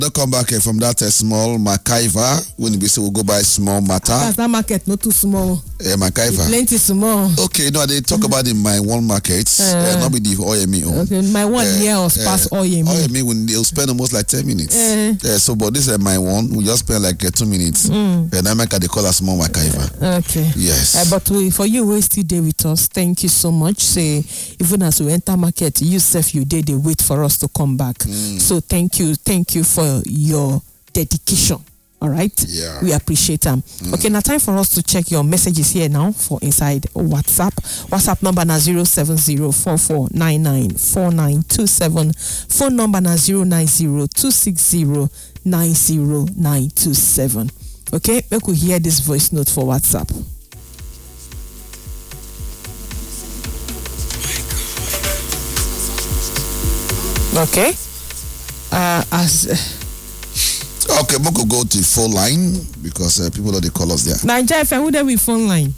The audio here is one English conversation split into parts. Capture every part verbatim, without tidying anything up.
Don't come back here from that uh, small MacIver. When we say we'll go buy small matter. That's that market, not too small. Yeah, MacIver. Plenty small. Okay, no, they talk about in my one market. Uh, uh, not with the O M E. Okay, my one uh, year was uh, past O M E. O M E, when they'll spend almost like ten minutes. Uh, uh, so, but this is uh, my one. We just spend like uh, two minutes. Mm. And I make they call a small MacIver. Okay. Yes. Uh, but we, for you, we still there with us. Thank you so much. Say, even as we enter market, you self, you did, they wait for us to come back. Mm. So, thank you. Thank you for your dedication. All right. Yeah. We appreciate them. Mm. Okay, now time for us to check your messages here now for inside WhatsApp. WhatsApp number na zero seven zero four four nine nine four nine two seven. Phone number na zero nine zero two six zero nine zero nine two seven. Okay, we could hear this voice note for WhatsApp. Okay. Uh, as uh, okay, we could go to phone line because uh, people are the callers there. Nigeria F M, who there with phone line?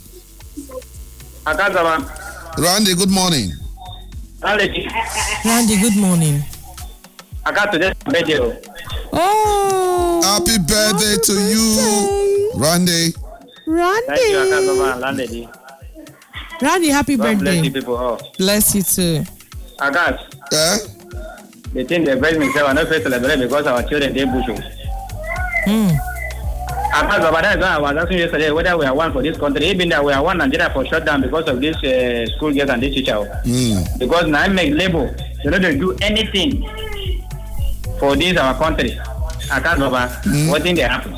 Randy, good morning. Randy, Randy, good morning. I got to this video. Oh, happy birthday to you, Randy. Randy. Thank you, Akazama, Randy. Randy, happy God birthday. Bless you people all. Bless you too. Akas. Yeah. They think they bless me, so I'm not going to celebrate because our children they bushing. Hmm. Akazama, that's why I was asking yesterday whether we are one for this country. Even that we are one Nigeria for shutdown because of this uh, school girls and this teacher. Mm. Because now I make label, they don't do anything for this our country. Akazama, mm. what thing they happen?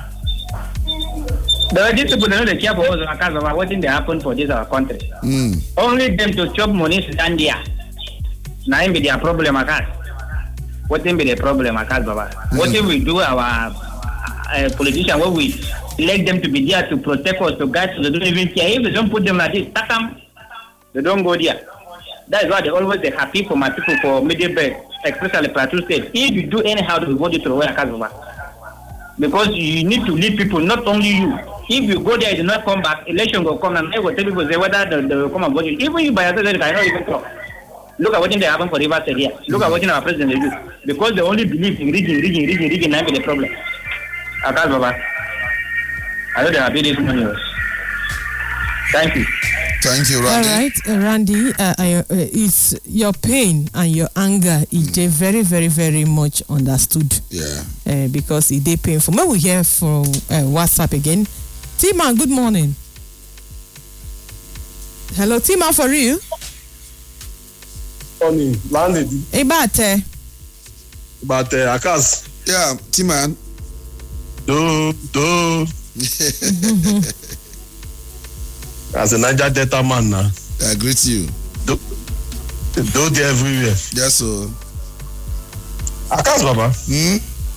The these people they don't care for us. Akazama, what thing they happen for this our country? Mm. Only them to chop money stand there. Now be their problem, Akas. What thing be the problem, Akas Baba? Mm. What if we do our uh, politicians, what we elect them to be there to protect us, to guide us, they don't even care. If they don't put them like this, them, they don't go there. That is why they always they happy for my people for middle belt, especially Plateau State. If you do anyhow, they will go to the way, Akas Baba. Because you need to lead people, not only you. If you go there, you do not come back, election will come and they will tell people say whether they, they will come and vote you. Even you by yourself, you cannot even talk. Look at what they happen for River State here. Look at what our president they do. Because they only believe in rigging, rigging, rigging, rigging, and be the problem. Akas Baba. I know they are this money. Thank you. Thank you, Randy. All right, uh, Randy, uh, uh, it's your pain and your anger is mm. very, very, very much understood. Yeah. Uh, because it is painful. May we hear from uh, WhatsApp again. Tima, good morning. Hello, Tima, for you? Morning, landed. Ibate. Ibate, Akas. Yeah, Tima. Do, do. As a Niger Delta man now. I greet you. Do, do there everywhere. Yes, sir. Akas Baba. Hmm?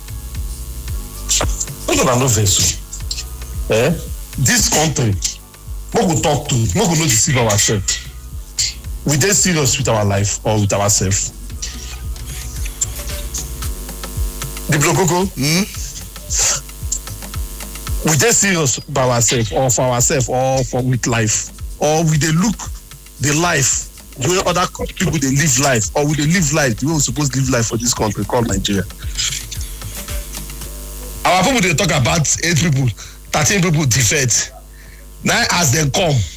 What do I know this? Eh? This country, we go talk to, we go not deceive ourselves. We dey serious with our life or with ourselves. The Blokoko, hmm? We dey serious by ourselves or for ourselves or for with life, or we dey look the life the way other people they live life, or we dey live life the way we supposed to live life for this country called Nigeria. Our people they talk about eight people, thirteen people defect. Now as they come.